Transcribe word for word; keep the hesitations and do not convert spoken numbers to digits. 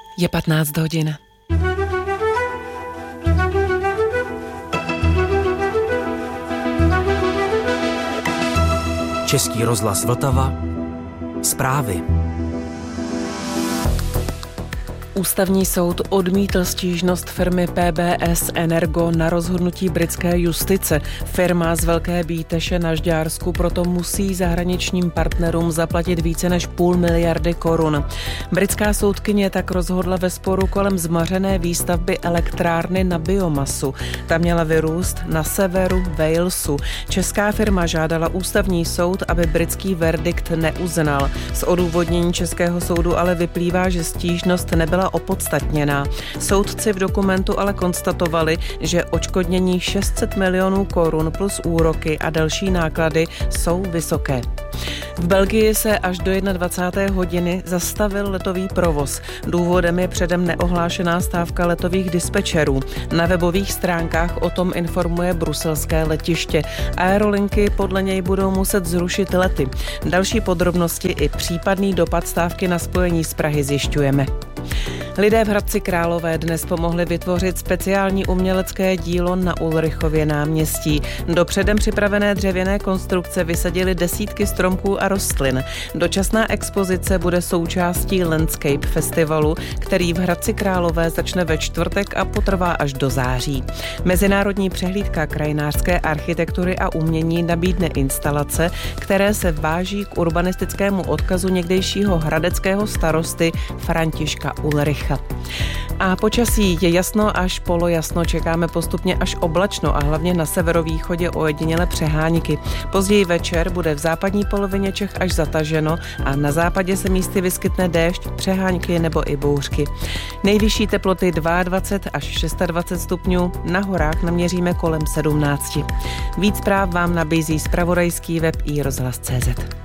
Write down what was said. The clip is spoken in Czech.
Je patnáct hodin. Český rozhlas Vltava. Zprávy. Ústavní soud odmítl stížnost firmy P B S Energo na rozhodnutí britské justice. Firma z Velké Bíteše na Žďársku proto musí zahraničním partnerům zaplatit více než půl miliardy korun. Britská soudkyně tak rozhodla ve sporu kolem zmařené výstavby elektrárny na biomasu. Ta měla vyrůst na severu Walesu. Česká firma žádala ústavní soud, aby britský verdikt neuznal. Z odůvodnění českého soudu ale vyplývá, že stížnost nebyla opodstatněná. Soudci v dokumentu ale konstatovali, že odškodnění šest set milionů korun plus úroky a další náklady jsou vysoké. V Belgii se až do dvacáté jedné hodiny zastavil letový provoz. Důvodem je předem neohlášená stávka letových dispečerů. Na webových stránkách o tom informuje bruselské letiště. Aerolinky podle něj budou muset zrušit lety. Další podrobnosti i případný dopad stávky na spojení z Prahy zjišťujeme. Lidé v Hradci Králové dnes pomohli vytvořit speciální umělecké dílo na Ulrichově náměstí. Do předem připravené dřevěné konstrukce vysadili desítky stromků a rostlin. Dočasná expozice bude součástí Landscape festivalu, který v Hradci Králové začne ve čtvrtek a potrvá až do září. Mezinárodní přehlídka krajinářské architektury a umění nabídne instalace, které se váží k urbanistickému odkazu někdejšího hradeckého starosty Františka Ulricha. A počasí je jasno až polojasno, čekáme postupně až oblačno a hlavně na severovýchodě ojedinělé přehánky. Později večer bude v západní polovině Čech až zataženo a na západě se místy vyskytne déšť, přehánky nebo i bouřky. Nejvyšší teploty dvacet dva až dvacet šest stupňů, na horách naměříme kolem sedmnáct. Víc zpráv vám nabízí zpravodajský web i rozhlas tečka cé zet.